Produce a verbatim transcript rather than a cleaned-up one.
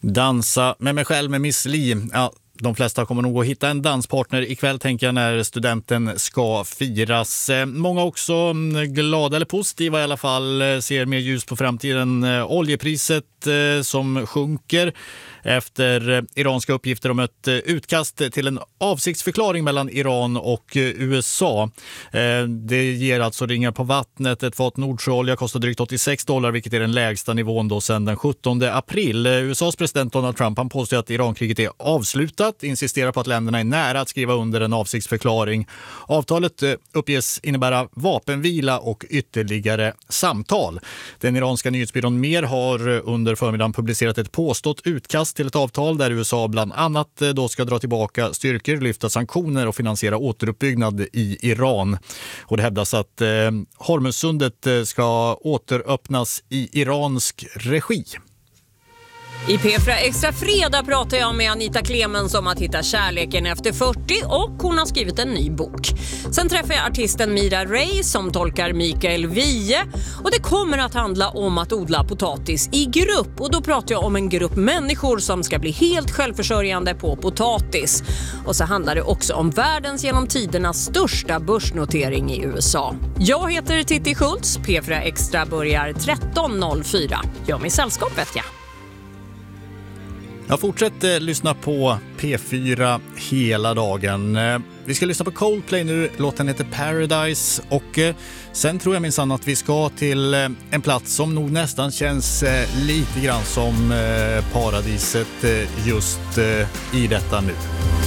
Dansa med mig själv med Miss Li. Ja, de flesta kommer nog att hitta en danspartner ikväll, tänker jag, när studenten ska firas. Många också glada eller positiva i alla fall, ser mer ljus på framtiden. Oljepriset som sjunker efter iranska uppgifter om ett utkast till en avsiktsförklaring mellan Iran och U S A. Det ger alltså ringar på vattnet. Ett fat Nordsjöolja kostar drygt åttiosex dollar, vilket är den lägsta nivån då sedan den sjuttonde april. U S A:s president Donald Trump, han påstår att Irankriget är avslutat, insisterar på att länderna är nära att skriva under en avsiktsförklaring. Avtalet uppges innebära vapenvila och ytterligare samtal. Den iranska nyhetsbyrån Mer har under förmiddagen publicerat ett påstått utkast till ett avtal där U S A bland annat då ska dra tillbaka styrkor, lyfta sanktioner och finansiera återuppbyggnad i Iran. Och det hävdas att eh, Hormuzsundet ska återöppnas i iransk regi. I P fyra Extra Fredag pratar jag med Anita Clemens om att hitta kärleken efter fyrtio, och hon har skrivit en ny bok. Sen träffar jag artisten Mira Ray som tolkar Mikael Wiehe, och det kommer att handla om att odla potatis i grupp, och då pratar jag om en grupp människor som ska bli helt självförsörjande på potatis. Och så handlar det också om världens genom tiderna största börsnotering i U S A. Jag heter Titti Schultz, P fyra Extra börjar tretton noll fyra. Gör mig sällskap, vet jag. Jag fortsätter lyssna på P fyra hela dagen. Vi ska lyssna på Coldplay nu, låten heter Paradise, och sen tror jag minsann att vi ska till en plats som nog nästan känns lite grann som paradiset just i detta nu.